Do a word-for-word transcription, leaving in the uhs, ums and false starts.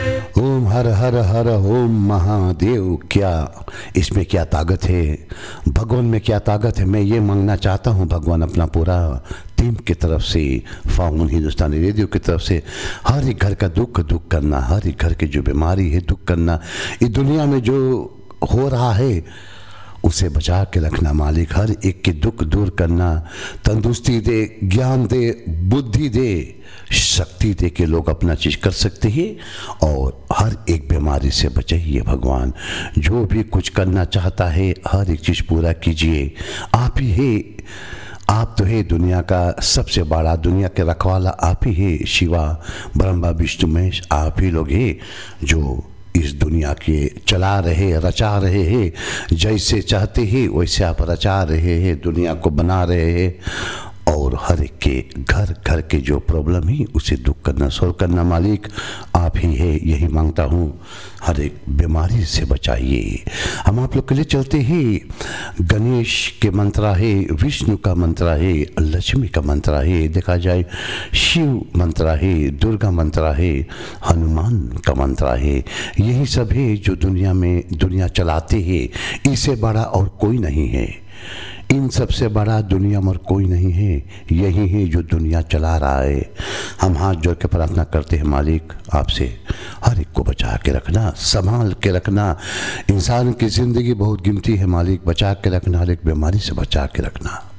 ओम हर हर हर ओम महादेव। क्या इसमें क्या ताकत है, भगवान में क्या ताकत है? मैं ये मांगना चाहता हूँ भगवान अपना पूरा टीम की तरफ से, फाउन हिंदुस्तानी रेडियो की तरफ से, हर एक घर का दुख दुख करना, हर एक घर की जो बीमारी है दुख करना, इस दुनिया में जो हो रहा है उसे बचा के रखना मालिक, हर एक के दुख दूर करना, तंदुरुस्ती दे, ज्ञान दे, बुद्धि दे, शक्ति दे के लोग अपना चीज कर सकते हैं और हर एक बीमारी से बचाइए भगवान। जो भी कुछ करना चाहता है हर एक चीज पूरा कीजिए। आप ही है, आप तो है दुनिया का सबसे बड़ा, दुनिया के रखवाला आप ही है, शिवा ब्रह्मा विष्णु महेश आप ही लोग हैं जो इस दुनिया के चला रहे, रचा रहे हैं। जैसे चाहते हैं वैसे आप रचा रहे हैं, दुनिया को बना रहे हैं और हर एक के घर घर के जो प्रॉब्लम है उसे दुख करना, सॉल्व करना मालिक आप ही है। यही मांगता हूँ, हर एक बीमारी से बचाइए। हम आप लोग के लिए चलते हैं, गणेश के मंत्र है, विष्णु का मंत्र है, लक्ष्मी का मंत्र है, देखा जाए शिव मंत्र है, दुर्गा मंत्र है, हनुमान का मंत्र है। यही सब है जो दुनिया में दुनिया चलाते हैं, इससे बड़ा और कोई नहीं है। इन सबसे बड़ा दुनिया में और कोई नहीं है, यही है जो दुनिया चला रहा है। हम हाथ जोड़ के प्रार्थना करते हैं मालिक आपसे, हर एक को बचा के रखना, संभाल के रखना। इंसान की ज़िंदगी बहुत कीमती है मालिक, बचा के रखना, हर एक बीमारी से बचा के रखना।